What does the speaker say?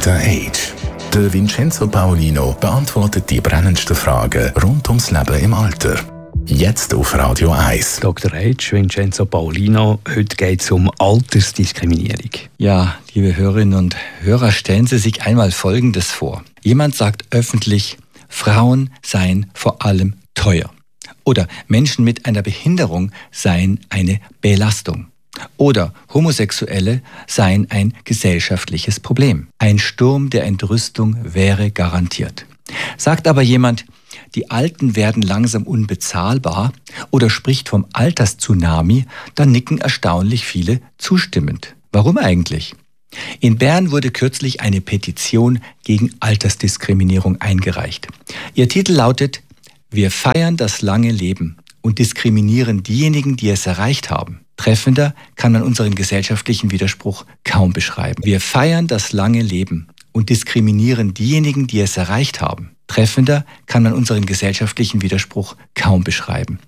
Dr. Age. Der Vincenzo Paolino beantwortet die brennendsten Fragen rund ums Leben im Alter. Jetzt auf Radio 1. Dr. Age, Vincenzo Paolino, heute geht es um Altersdiskriminierung. Ja, liebe Hörerinnen und Hörer, stellen Sie sich einmal Folgendes vor. Jemand sagt öffentlich, Frauen seien vor allem teuer. Oder Menschen mit einer Behinderung seien eine Belastung. Oder Homosexuelle seien ein gesellschaftliches Problem. Ein Sturm der Entrüstung wäre garantiert. Sagt aber jemand, die Alten werden langsam unbezahlbar oder spricht vom Alterstsunami, dann nicken erstaunlich viele zustimmend. Warum eigentlich? In Bern wurde kürzlich eine Petition gegen Altersdiskriminierung eingereicht. Ihr Titel lautet: Wir feiern das lange Leben und diskriminieren diejenigen, die es erreicht haben. Treffender kann man unseren gesellschaftlichen Widerspruch kaum beschreiben. Wir feiern das lange Leben und diskriminieren diejenigen, die es erreicht haben. Treffender kann man unseren gesellschaftlichen Widerspruch kaum beschreiben.